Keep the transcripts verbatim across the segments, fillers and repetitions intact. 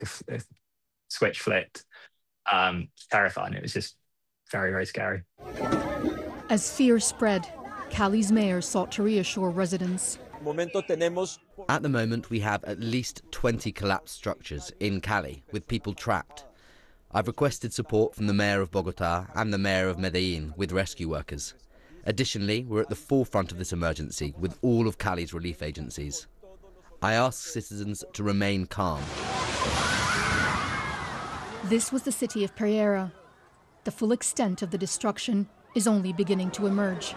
if, if switch flipped. Um, terrifying. It was just very, very scary. As fear spread, Cali's mayor sought to reassure residents. At the moment, we have at least twenty collapsed structures in Cali with people trapped. I've requested support from the mayor of Bogota and the mayor of Medellin with rescue workers. Additionally, we're at the forefront of this emergency with all of Cali's relief agencies. I ask citizens to remain calm. This was the city of Pereira. The full extent of the destruction is only beginning to emerge.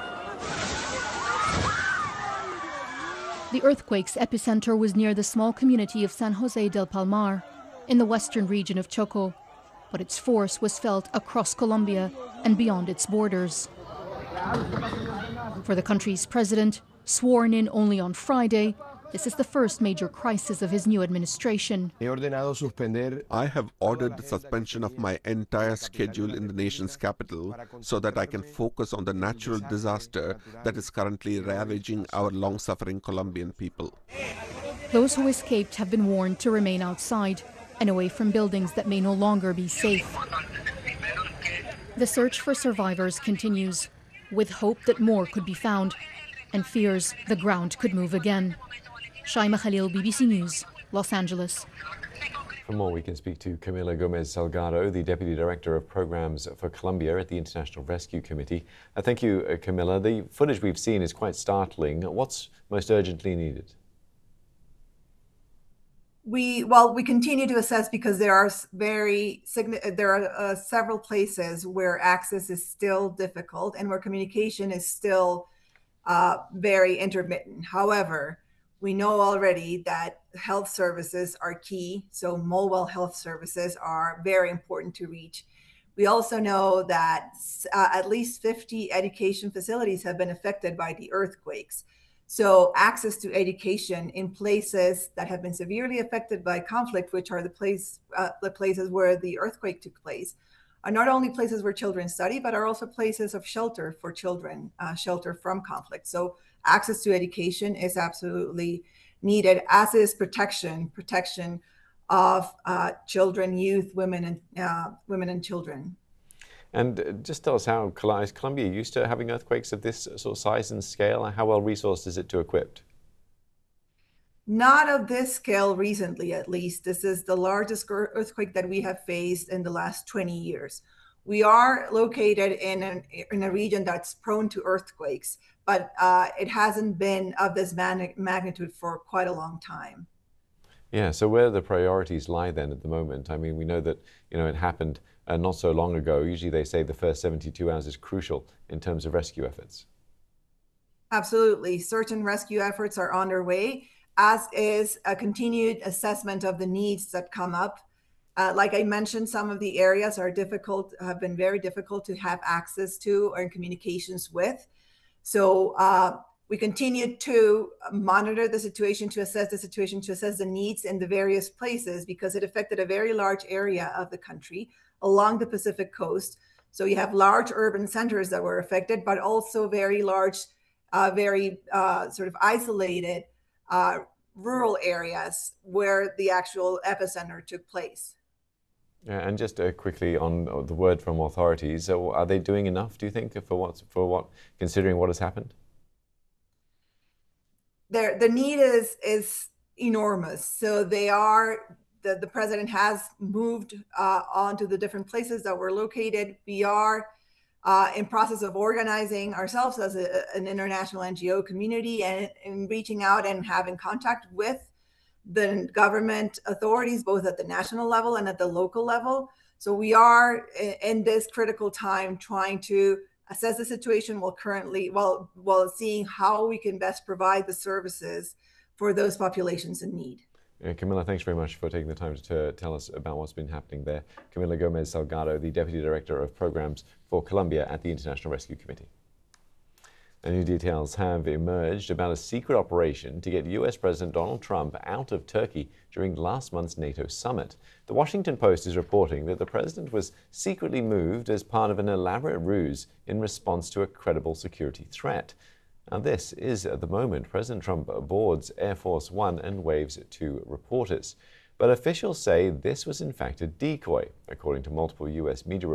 The earthquake's epicenter was near the small community of San Jose del Palmar, in the western region of Choco, but its force was felt across Colombia and beyond its borders. For the country's president, sworn in only on Friday, this is the first major crisis of his new administration. I have ordered the suspension of my entire schedule in the nation's capital so that I can focus on the natural disaster that is currently ravaging our long-suffering Colombian people. Those who escaped have been warned to remain outside and away from buildings that may no longer be safe. The search for survivors continues, with hope that more could be found and fears the ground could move again. Shaima Khalil, B B C News, Los Angeles. For more, we can speak to Camila Gomez Salgado, the Deputy Director of Programs for Colombia at the International Rescue Committee. Uh, thank you, uh, Camila. The footage we've seen is quite startling. What's most urgently needed? We well, we continue to assess because there are very there are uh, several places where access is still difficult and where communication is still uh, very intermittent. However, we know already that health services are key, so mobile health services are very important to reach. We also know that uh, at least fifty education facilities have been affected by the earthquakes. So access to education in places that have been severely affected by conflict, which are the place uh, the places where the earthquake took place, are not only places where children study, but are also places of shelter for children, uh, shelter from conflict. So access to education is absolutely needed, as is protection, protection of uh, children, youth, women, and uh, women and children. And just tell us how is Colombia used to having earthquakes of this sort of size and scale? How well resourced is it to equipped? Not of this scale recently, at least. This is the largest earthquake that we have faced in the last twenty years. We are located in, an, in a region that's prone to earthquakes, but uh, it hasn't been of this man magnitude for quite a long time. Yeah, so where do the priorities lie then at the moment? I mean, we know that, you know, it happened uh, not so long ago. Usually they say the first seventy-two hours is crucial in terms of rescue efforts. Absolutely. Certain rescue efforts are underway, as is a continued assessment of the needs that come up. Uh, like I mentioned, some of the areas are difficult, have been very difficult to have access to or in communications with. So uh, we continue to monitor the situation, to assess the situation, to assess the needs in the various places, because it affected a very large area of the country along the Pacific coast. So you have large urban centers that were affected, but also very large, uh, very uh, sort of isolated uh, rural areas where the actual epicenter took place. Yeah, and just uh, quickly on the word from authorities, so are they doing enough, do you think, for what, for what, considering what has happened? There, the need is is enormous. So they are, the, the president has moved uh, on to the different places that were located. We are uh, in process of organizing ourselves as a, an international N G O community and, and reaching out and having contact with the government authorities, both at the national level and at the local level. So we are in this critical time trying to assess the situation while currently, while, while seeing how we can best provide the services for those populations in need. Yeah, Camila, thanks very much for taking the time to tell us about what's been happening there. Camila Gomez Salgado, the Deputy Director of Programs for Colombia at the International Rescue Committee. And new details have emerged about a secret operation to get U S President Donald Trump out of Turkey during last month's NATO summit. The Washington Post is reporting that the president was secretly moved as part of an elaborate ruse in response to a credible security threat. Now, this is, at the moment, President Trump boards Air Force One and waves to reporters. But officials say this was in fact a decoy, according to multiple U S media reports.